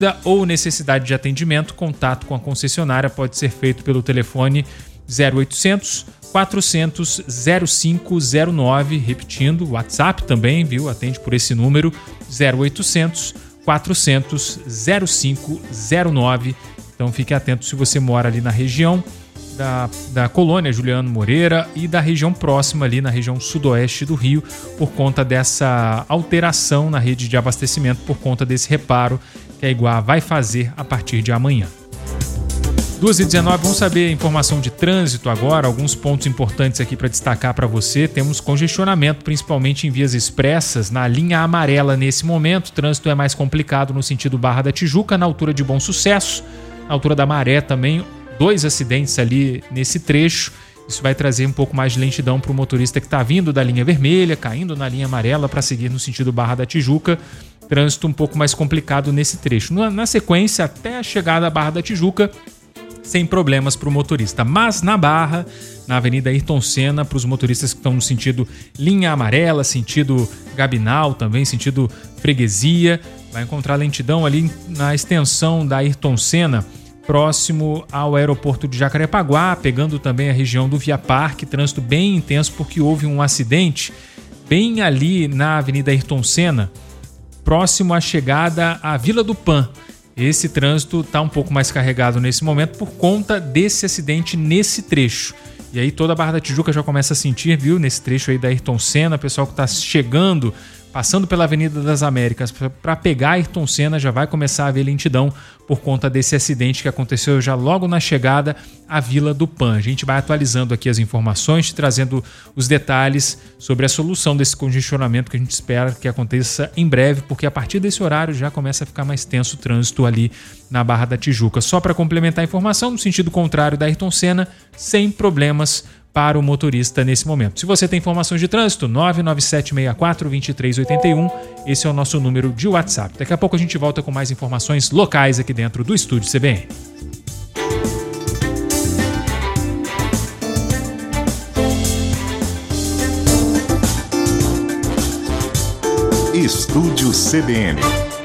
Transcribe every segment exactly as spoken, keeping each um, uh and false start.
ou necessidade de atendimento, contato com a concessionária pode ser feito pelo telefone zero oitocentos, quatrocentos, zero cinco zero nove, repetindo, o WhatsApp também, viu? Atende por esse número, zero oitocentos, quatrocentos, zero cinco zero nove. Então fique atento se você mora ali na região da, da colônia Juliano Moreira e da região próxima ali na região sudoeste do Rio, por conta dessa alteração na rede de abastecimento, por conta desse reparo que a Iguá vai fazer a partir de amanhã. duas e dezenove, vamos saber a informação de trânsito agora, alguns pontos importantes aqui para destacar para você. Temos congestionamento, principalmente em vias expressas, na linha amarela nesse momento. O trânsito é mais complicado no sentido Barra da Tijuca, na altura de Bom Sucesso, na altura da Maré também, dois acidentes ali nesse trecho. Isso vai trazer um pouco mais de lentidão para o motorista que está vindo da linha vermelha, caindo na linha amarela para seguir no sentido Barra da Tijuca. Trânsito um pouco mais complicado nesse trecho. Na, na sequência, até a chegada à Barra da Tijuca, sem problemas para o motorista. Mas na Barra, na Avenida Ayrton Senna, para os motoristas que estão no sentido linha amarela, sentido Gabinal também, sentido Freguesia, vai encontrar lentidão ali na extensão da Ayrton Senna, próximo ao aeroporto de Jacarepaguá, pegando também a região do Via Parque, trânsito bem intenso porque houve um acidente bem ali na Avenida Ayrton Senna, próximo à chegada à Vila do Pan. Esse trânsito está um pouco mais carregado nesse momento por conta desse acidente nesse trecho. E aí toda a Barra da Tijuca já começa a sentir, viu, nesse trecho aí da Ayrton Senna, pessoal que está chegando, passando pela Avenida das Américas para pegar a Ayrton Senna, já vai começar a haver lentidão por conta desse acidente que aconteceu já logo na chegada à Vila do Pan. A gente vai atualizando aqui as informações, trazendo os detalhes sobre a solução desse congestionamento que a gente espera que aconteça em breve, porque a partir desse horário já começa a ficar mais tenso o trânsito ali na Barra da Tijuca. Só para complementar a informação, no sentido contrário da Ayrton Senna, sem problemas para o motorista nesse momento. Se você tem informações de trânsito, nove nove sete seis quatro, dois três oito um, esse é o nosso número de WhatsApp. Daqui a pouco a gente volta com mais informações locais aqui dentro do Estúdio C B N. Estúdio C B N.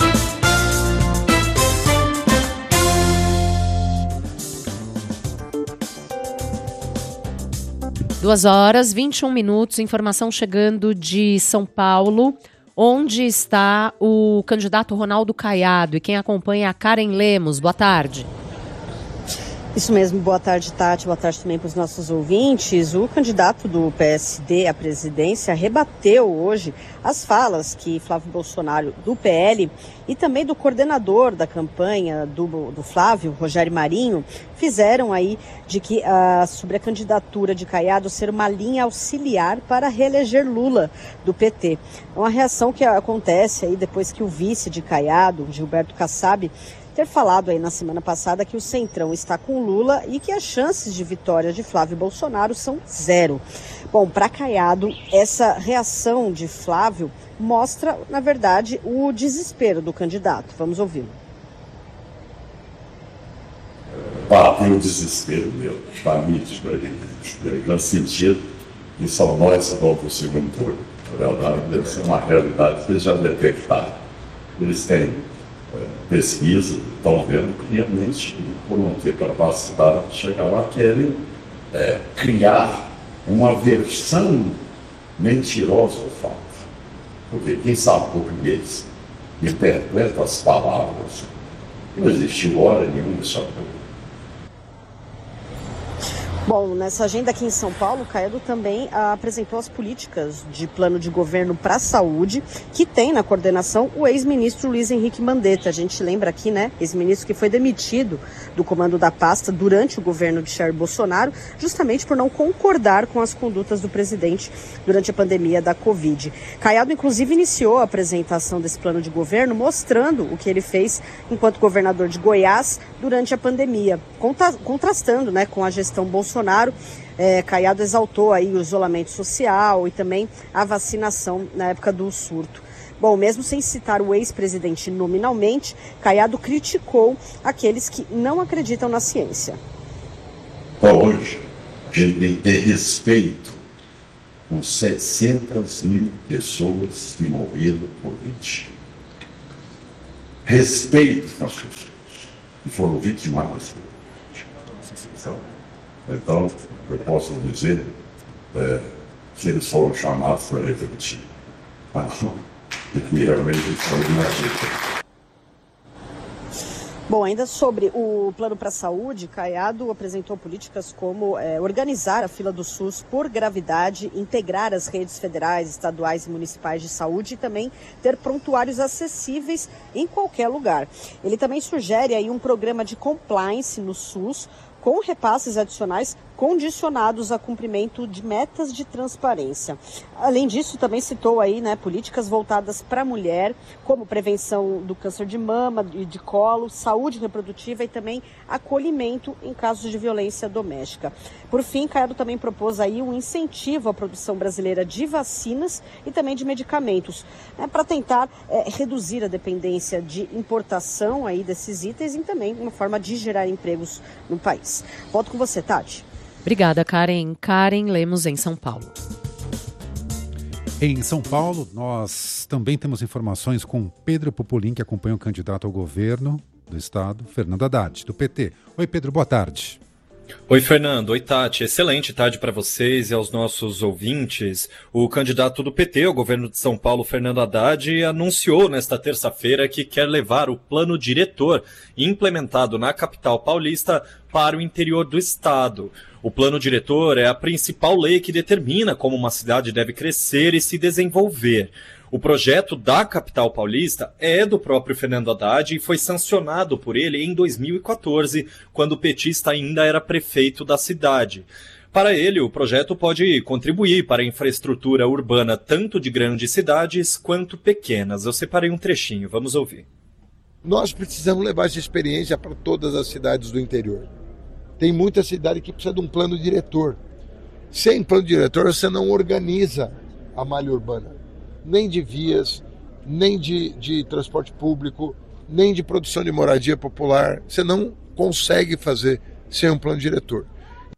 Duas horas, vinte e um minutos, informação chegando de São Paulo, onde está o candidato Ronaldo Caiado e quem acompanha é a Karen Lemos. Boa tarde. Isso mesmo, boa tarde, Tati, boa tarde também para os nossos ouvintes. O candidato do P S D à presidência rebateu hoje as falas que Flávio Bolsonaro, do P L, e também do coordenador da campanha do, do Flávio, Rogério Marinho, fizeram aí de que uh, sobre a candidatura de Caiado ser uma linha auxiliar para reeleger Lula do P T. É uma reação que acontece aí depois que o vice de Caiado, Gilberto Kassab, ter falado aí na semana passada que o Centrão está com Lula e que as chances de vitória de Flávio Bolsonaro são zero. Bom, para Caiado, essa reação de Flávio mostra, na verdade, o desespero do candidato. Vamos ouvi-lo. Bateu o desespero meu, está nítido ali, no sentido que só nós vamos para o segundo turno. Na verdade, deve ser uma realidade que eles já detectaram. Eles têm pesquisa, estão vendo que realmente, por não ter capacidade de chegar lá, querem é, criar uma versão mentirosa do fato. Porque quem sabe português interpreta as palavras. Não existe hora nenhuma isso aqui. Bom, nessa agenda aqui em São Paulo, o Caiado também ah, apresentou as políticas de plano de governo para a saúde, que tem na coordenação o ex-ministro Luiz Henrique Mandetta. A gente lembra aqui, né, ex-ministro que foi demitido do comando da pasta durante o governo de Jair Bolsonaro, justamente por não concordar com as condutas do presidente durante a pandemia da Covid. Caiado, inclusive, iniciou a apresentação desse plano de governo, mostrando o que ele fez enquanto governador de Goiás durante a pandemia, contra- contrastando, né, com a gestão Bolsonaro. Bolsonaro, é, Caiado exaltou aí o isolamento social e também a vacinação na época do surto. Bom, mesmo sem citar o ex-presidente nominalmente, Caiado criticou aqueles que não acreditam na ciência. Hoje, ele tem que ter respeito com setecentas mil pessoas que morreram por Covid. respeito com as pessoas que foram vitimadas. Então, eu posso dizer é, que eles foram chamados para refletir. E que realmente eles foram inativos. Bom, ainda sobre o plano para a saúde, Caiado apresentou políticas como é, organizar a fila do SUS por gravidade, integrar as redes federais, estaduais e municipais de saúde e também ter prontuários acessíveis em qualquer lugar. Ele também sugere aí um programa de compliance no SUS com repasses adicionais condicionados a cumprimento de metas de transparência. Além disso, também citou aí, né, políticas voltadas para a mulher, como prevenção do câncer de mama e de colo, saúde reprodutiva e também acolhimento em casos de violência doméstica. Por fim, Caiado também propôs aí um incentivo à produção brasileira de vacinas e também de medicamentos, né, para tentar é, reduzir a dependência de importação aí desses itens e também uma forma de gerar empregos no país. Volto com você, Tati. Obrigada, Karen. Karen Lemos, em São Paulo. Em São Paulo, nós também temos informações com Pedro Pupolin, que acompanha o candidato ao governo do estado, Fernando Haddad, do P T. Oi, Pedro, boa tarde. Oi, Fernando. Oi, Tati. Excelente tarde para vocês e aos nossos ouvintes. O candidato do P T ao governo de São Paulo, Fernando Haddad, anunciou nesta terça-feira que quer levar o plano diretor implementado na capital paulista para o interior do estado. O plano diretor é a principal lei que determina como uma cidade deve crescer e se desenvolver. O projeto da capital paulista é do próprio Fernando Haddad e foi sancionado por ele em dois mil e quatorze, quando o petista ainda era prefeito da cidade. Para ele, o projeto pode contribuir para a infraestrutura urbana tanto de grandes cidades quanto pequenas. Eu separei um trechinho, vamos ouvir. Nós precisamos levar essa experiência para todas as cidades do interior. Tem muita cidade que precisa de um plano diretor. Sem plano diretor, você não organiza a malha urbana. Nem de vias, nem de, de transporte público, nem de produção de moradia popular. Você não consegue fazer sem um plano diretor.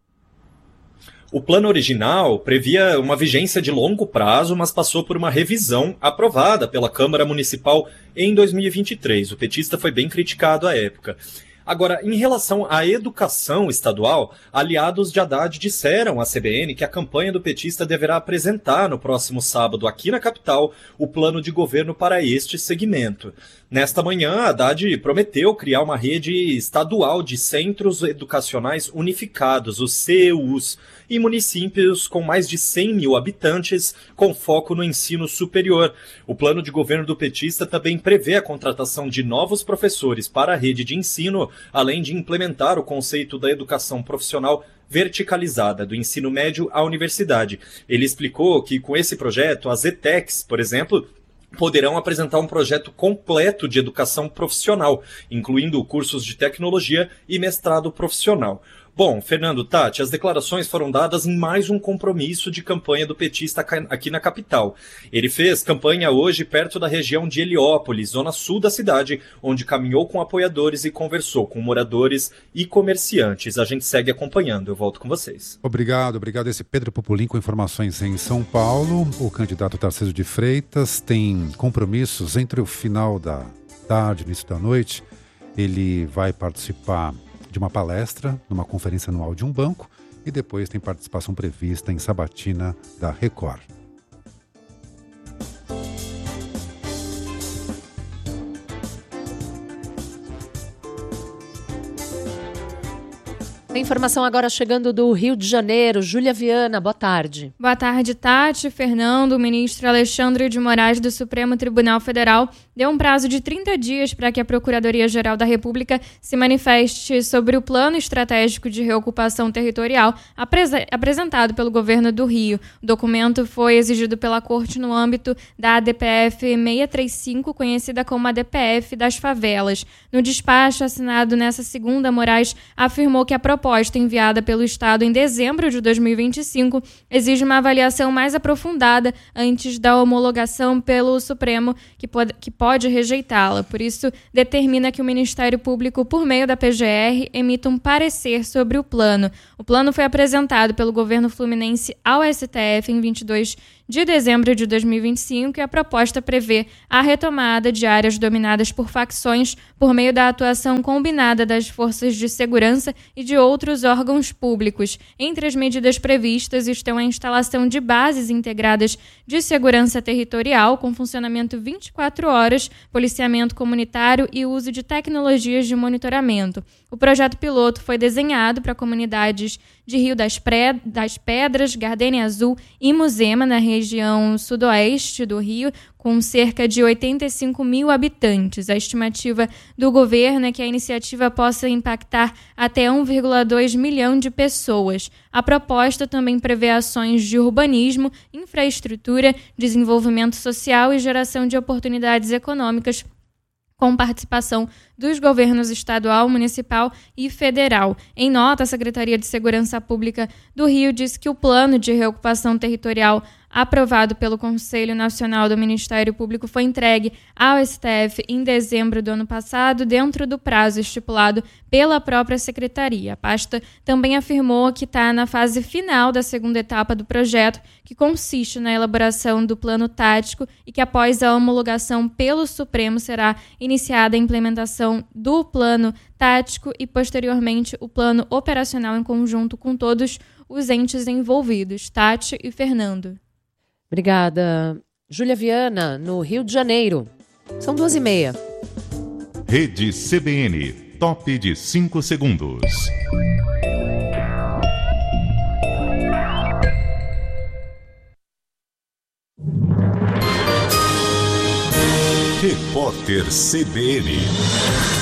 O plano original previa uma vigência de longo prazo, mas passou por uma revisão aprovada pela Câmara Municipal em dois mil e vinte e três. O petista foi bem criticado à época. Agora, em relação à educação estadual, aliados de Haddad disseram à C B N que a campanha do petista deverá apresentar no próximo sábado aqui na capital o plano de governo para este segmento. Nesta manhã, Haddad prometeu criar uma rede estadual de centros educacionais unificados, os C E Us, e municípios com mais de cem mil habitantes, com foco no ensino superior. O plano de governo do petista também prevê a contratação de novos professores para a rede de ensino, além de implementar o conceito da educação profissional verticalizada, do ensino médio à universidade. Ele explicou que com esse projeto, as E T E Cs, por exemplo, poderão apresentar um projeto completo de educação profissional, incluindo cursos de tecnologia e mestrado profissional. Bom, Fernando, Tati, as declarações foram dadas em mais um compromisso de campanha do petista aqui na capital. Ele fez campanha hoje perto da região de Heliópolis, zona sul da cidade, onde caminhou com apoiadores e conversou com moradores e comerciantes. A gente segue acompanhando. Eu volto com vocês. Obrigado, obrigado. Esse Pedro Pupolin com informações em São Paulo. O candidato Tarcísio de Freitas tem compromissos entre o final da tarde e o início da noite. Ele vai participar de uma palestra numa conferência anual de um banco e depois tem participação prevista em sabatina da Record. Tem informação agora chegando do Rio de Janeiro. Júlia Viana, boa tarde. Boa tarde, Tati. Fernando, o ministro Alexandre de Moraes do Supremo Tribunal Federal deu um prazo de trinta dias para que a Procuradoria-Geral da República se manifeste sobre o plano estratégico de reocupação territorial apres- apresentado pelo governo do Rio. O documento foi exigido pela Corte no âmbito da A D P F seiscentos e trinta e cinco, conhecida como A D P F das favelas. No despacho assinado nesta segunda, Moraes afirmou que a proposta enviada pelo Estado em dezembro de dois mil e vinte e cinco exige uma avaliação mais aprofundada antes da homologação pelo Supremo, que pode, que pode rejeitá-la. Por isso, determina que o Ministério Público, por meio da P G R, emita um parecer sobre o plano. O plano foi apresentado pelo governo fluminense ao S T F em vinte e dois de dezembro de dois mil e vinte e cinco, e a proposta prevê a retomada de áreas dominadas por facções por meio da atuação combinada das forças de segurança e de outros órgãos públicos. Entre as medidas previstas estão a instalação de bases integradas de segurança territorial com funcionamento vinte e quatro horas, policiamento comunitário e uso de tecnologias de monitoramento. O projeto piloto foi desenhado para comunidades de Rio das, Pre... das Pedras, Gardênia Azul e Muzema, na região sudoeste do Rio, com cerca de oitenta e cinco mil habitantes. A estimativa do governo é que a iniciativa possa impactar até um vírgula dois milhão de pessoas. A proposta também prevê ações de urbanismo, infraestrutura, desenvolvimento social e geração de oportunidades econômicas com participação dos governos estadual, municipal e federal. Em nota, a Secretaria de Segurança Pública do Rio disse que o plano de reocupação territorial aprovado pelo Conselho Nacional do Ministério Público foi entregue ao S T F em dezembro do ano passado, dentro do prazo estipulado pela própria Secretaria. A pasta também afirmou que está na fase final da segunda etapa do projeto, que consiste na elaboração do plano tático e que, após a homologação pelo Supremo, será iniciada a implementação do plano tático e, posteriormente, o plano operacional em conjunto com todos os entes envolvidos. Tati e Fernando. Obrigada. Júlia Viana, no Rio de Janeiro. São duas e meia. Rede C B N, top de cinco segundos. Repórter C B N.